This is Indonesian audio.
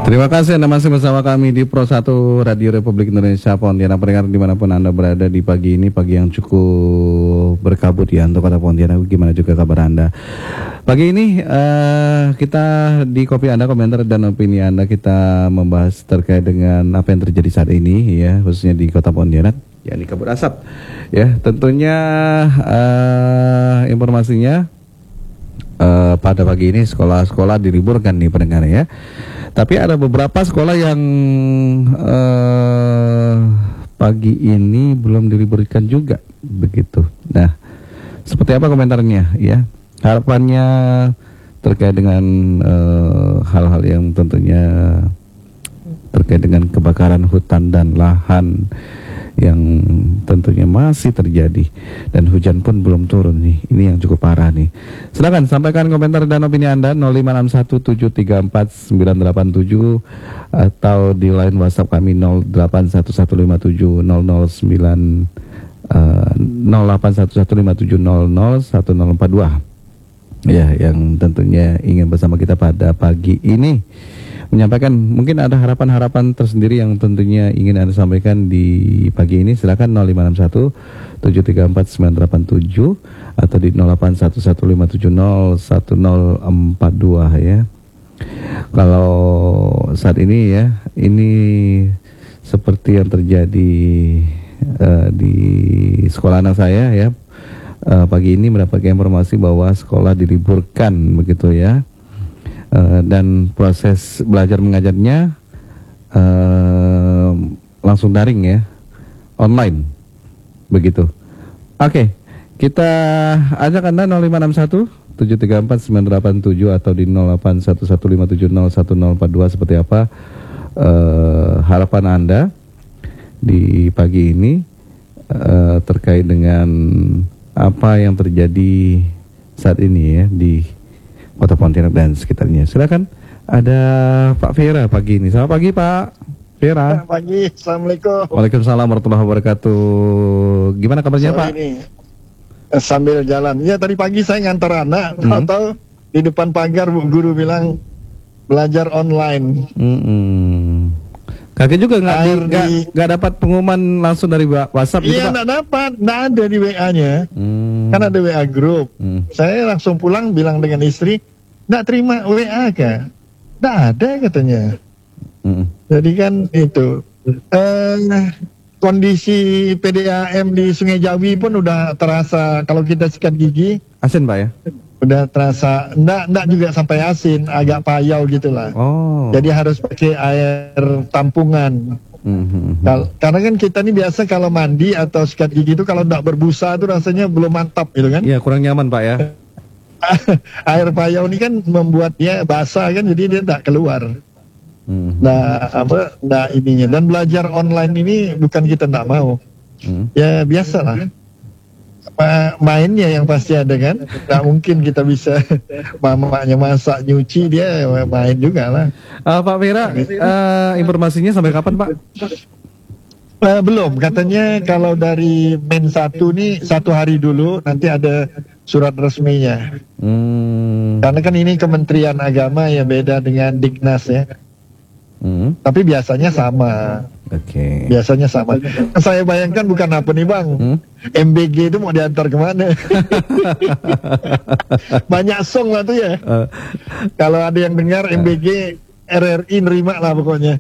Terima kasih Anda masih bersama kami di Pro 1 Radio Republik Indonesia Pontianak. Pendengar dimanapun Anda berada di pagi ini, pagi yang cukup berkabut ya untuk kota Pontianak. Gimana juga kabar Anda? Pagi ini kita di Kopi Anda, komentar dan opini Anda, kita membahas terkait dengan apa yang terjadi saat ini ya, khususnya di kota Pontianak, yakni kabut asap. Ya, tentunya informasinya pada pagi ini sekolah-sekolah diliburkan nih pendengar ya. Tapi ada beberapa sekolah yang pagi ini belum diliburkan juga, begitu. Nah, seperti apa komentarnya ya? Harapannya terkait dengan hal-hal yang tentunya terkait dengan kebakaran hutan dan lahan yang tentunya masih terjadi, dan hujan pun belum turun nih. Ini yang cukup parah nih. Silakan sampaikan komentar dan opini Anda 0561734987 atau di line WhatsApp kami 081157001042 ya, yang tentunya ingin bersama kita pada pagi ini menyampaikan mungkin ada harapan-harapan tersendiri yang tentunya ingin Anda sampaikan di pagi ini. Silakan 0561734987 atau di 081157010042 ya. Kalau saat ini ya, ini seperti yang terjadi di sekolah anak saya ya. Pagi ini mendapatkan informasi bahwa sekolah diliburkan begitu ya. Dan proses belajar mengajarnya langsung daring ya, online begitu. Oke, kita ajak Anda 0561734987 atau di 081157010042 seperti apa harapan Anda di pagi ini terkait dengan apa yang terjadi saat ini ya di Kota Pontianak dan sekitarnya. Silakan, ada Pak Vera pagi ini. Selamat pagi Pak Vera. Selamat pagi, Assalamualaikum. Waalaikumsalam warahmatullahi wabarakatuh. Gimana kabarnya Pak? Ini sambil jalan. Ya tadi pagi saya ngantar anak, atau di depan pagar Bu Guru bilang belajar online. Kakek juga nggak dapat pengumuman langsung dari WhatsApp gitu Pak? Iya, nggak dapat, nggak ada di WA-nya. Kan ada WA grup. Saya langsung pulang bilang dengan istri, nggak terima WA kah? Nggak ada katanya. Jadi kan itu kondisi PDAM di Sungai Jawi pun udah terasa. Kalau kita sikat gigi asin Pak ya? Udah terasa, enggak juga sampai asin, agak payau gitulah. Jadi harus pakai air tampungan. Karena kan kita ini biasa kalau mandi atau sikat gigi itu kalau enggak berbusa itu rasanya belum mantap gitu kan. Iya, kurang nyaman Pak ya. Air payau ini kan membuat dia basah kan, jadi dia enggak keluar. Nah ininya. Dan belajar online ini bukan kita enggak mau. Ya biasalah. Mainnya yang pasti ada kan. Nggak mungkin kita bisa mamanya masak nyuci, dia main juga lah. Pak Vera, informasinya sampai kapan Pak? Belum, katanya kalau dari Men 1 nih 1 hari dulu nanti ada surat resminya. Karena kan ini Kementerian Agama ya, beda dengan Dignas ya. Tapi biasanya sama. Biasanya sama. Saya bayangkan bukan apa nih Bang, MBG itu mau diantar kemana? Banyak song lah tuh ya. Kalau ada yang dengar MBG, RRI nerima lah pokoknya.